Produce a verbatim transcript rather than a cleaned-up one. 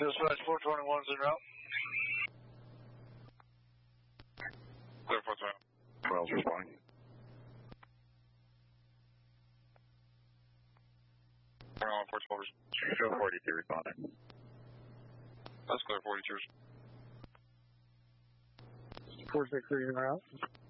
Dispatch four twenty-one's en route. Clear four twenty-one. twelve's responding. four twelve. Show forty-two responding. That's clear forty-two. four six three en route.